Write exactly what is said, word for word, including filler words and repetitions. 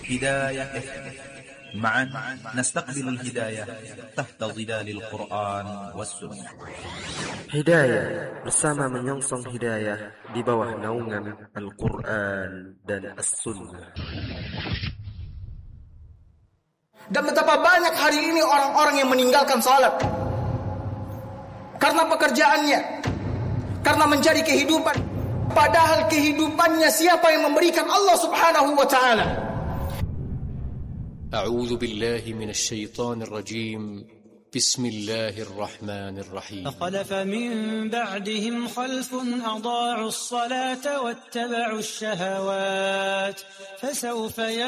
هداية إف إم. معا نستقبل الهداية تحت ظلال القرآن والسنة. Hidayah bersama menyongsong hidayah di bawah naungan Al-Quran dan As-Sunnah. Dan betapa banyak hari ini orang-orang yang meninggalkan salat karena pekerjaannya, karena mencari kehidupan, padahal kehidupannya siapa yang memberikan? Allah Subhanahu wa ta'ala. A'udzu billahi minasy syaithanir rajim. بسم الله الرحمن الرحيم. فخلف من بعدهم خلف أضاعوا الصلاة واتبعوا الشهوات فسوف